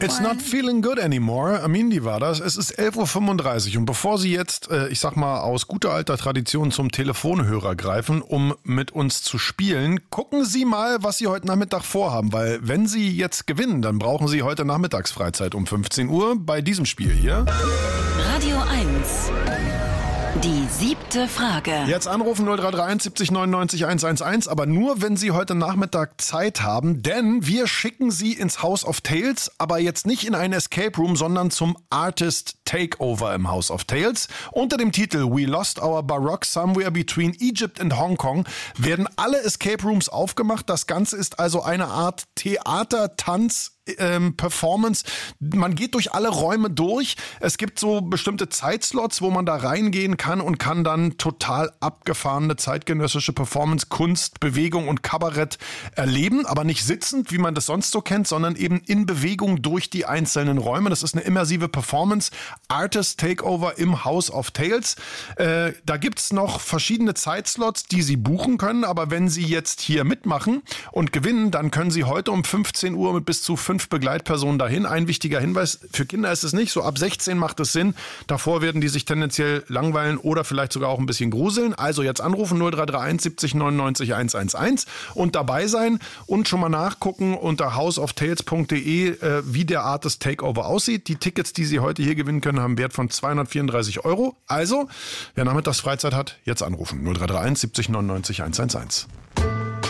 It's not feeling good anymore. Amindi war das. Es ist 11.35 Uhr und bevor Sie jetzt, ich sag mal, aus guter alter Tradition zum Telefonhörer greifen, um mit uns zu spielen, gucken Sie mal, was Sie heute Nachmittag vorhaben, weil wenn Sie jetzt gewinnen, dann brauchen Sie heute Nachmittagsfreizeit um 15 Uhr bei diesem Spiel hier. Radio 1. Die 7. Frage. Jetzt anrufen 0331 70 99 111, aber nur, wenn Sie heute Nachmittag Zeit haben, denn wir schicken Sie ins House of Tales, aber jetzt nicht in einen Escape Room, sondern zum Artist Takeover im House of Tales. Unter dem Titel We Lost Our Baroque Somewhere Between Egypt and Hong Kong werden alle Escape Rooms aufgemacht. Das Ganze ist also eine Art Theater, Tanz, Performance. Man geht durch alle Räume durch. Es gibt so bestimmte Zeitslots, wo man da reingehen kann und kann dann total abgefahrene zeitgenössische Performance, Kunst, Bewegung und Kabarett erleben, aber nicht sitzend, wie man das sonst so kennt, sondern eben in Bewegung durch die einzelnen Räume. Das ist eine immersive Performance. Artist Takeover im House of Tales. Da gibt's noch verschiedene Zeitslots, die Sie buchen können, aber wenn Sie jetzt hier mitmachen und gewinnen, dann können Sie heute um 15 Uhr mit bis zu 5 Begleitpersonen dahin. Ein wichtiger Hinweis, für Kinder ist es nicht, so ab 16 macht es Sinn. Davor werden die sich tendenziell langweilen oder vielleicht sogar auch ein bisschen gruseln. Also jetzt anrufen 0331 70 99 111 und dabei sein und schon mal nachgucken unter houseoftales.de, wie der Artist Takeover aussieht. Die Tickets, die Sie heute hier gewinnen können, haben einen Wert von 234 €. Also, wer nachmittags Freizeit hat, jetzt anrufen 0331 70 99 111.